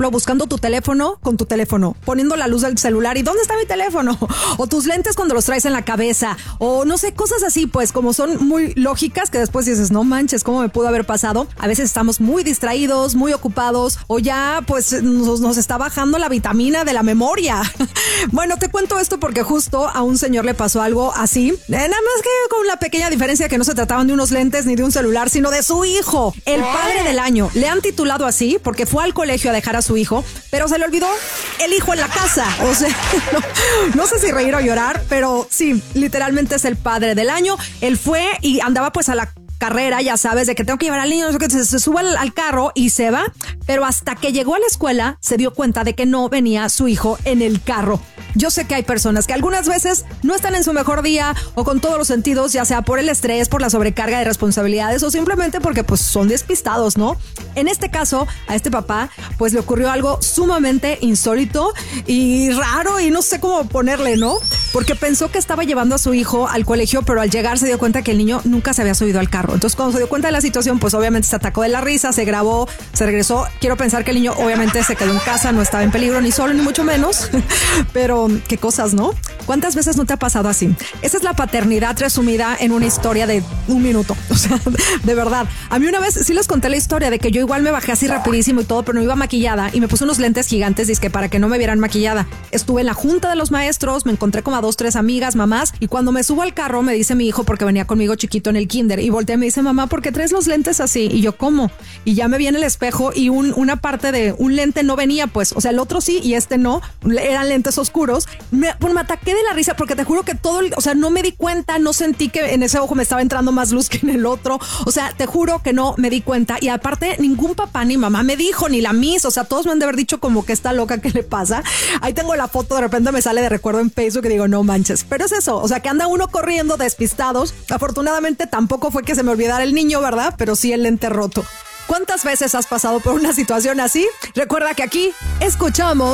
ejemplo, buscando tu teléfono con tu teléfono, poniendo la luz del celular y ¿dónde está mi teléfono? O tus lentes cuando los traes en la cabeza, o no sé, cosas así, pues como son muy lógicas que después dices, no manches, ¿cómo me pudo haber pasado? A veces estamos muy distraídos, muy ocupados, o ya pues nos está bajando la vitamina de la memoria. Bueno, te cuento esto porque justo a un señor le pasó algo así, nada más que con la pequeña diferencia que no se trataban de unos lentes ni de un celular, sino de su hijo, el padre del año. Le han titulado así porque fue al colegio a dejar a su hijo, pero se le olvidó el hijo en la casa. O sea, no sé si reír o llorar, pero sí, literalmente es el padre del año. Él fue y andaba pues a la carrera, ya sabes, de que tengo que llevar al niño, no sé qué, se sube al carro y se va, pero hasta que llegó a la escuela se dio cuenta de que no venía su hijo en el carro. Yo sé que hay personas que algunas veces no están en su mejor día o con todos los sentidos, ya sea por el estrés, por la sobrecarga de responsabilidades o simplemente porque pues son despistados, ¿no? En este caso, a este papá pues le ocurrió algo sumamente insólito y raro y no sé cómo ponerle, ¿no? Porque pensó que estaba llevando a su hijo al colegio, pero al llegar se dio cuenta que el niño nunca se había subido al carro. Entonces, cuando se dio cuenta de la situación, pues obviamente se atacó de la risa, se grabó, se regresó. Quiero pensar que el niño obviamente se quedó en casa, no estaba en peligro ni solo, ni mucho menos. Pero qué cosas, ¿no? ¿Cuántas veces no te ha pasado así? Esa es la paternidad resumida en una historia de 1 minuto. O sea, de verdad. A mí una vez sí les conté la historia de que yo igual me bajé así rapidísimo y todo, pero no iba maquillada y me puse unos lentes gigantes, dizque para que no me vieran maquillada. Estuve en la junta de los maestros, me encontré como a 2, 3 amigas, mamás, y cuando me subo al carro me dice mi hijo, porque venía conmigo chiquito en el kinder, y voltea y me dice, mamá, ¿por qué traes los lentes así? Y yo, ¿cómo? Y ya me vi en el espejo y una parte de un lente no venía, pues, o sea, el otro sí y este no, eran lentes oscuros. Me ataqué de la risa porque te juro que o sea, no me di cuenta, no sentí que en ese ojo me estaba entrando más luz que en el otro. O sea, te juro que no me di cuenta. Y aparte, ningún papá ni mamá me dijo, ni la Miss. O sea, todos me han de haber dicho como que está loca, ¿qué le pasa? Ahí tengo la foto, de repente me sale de recuerdo en Facebook y digo, no manches. Pero es eso, o sea, que anda uno corriendo despistados. Afortunadamente tampoco fue que se me olvidara el niño, ¿verdad? Pero sí el lente roto. ¿Cuántas veces has pasado por una situación así? Recuerda que aquí escuchamos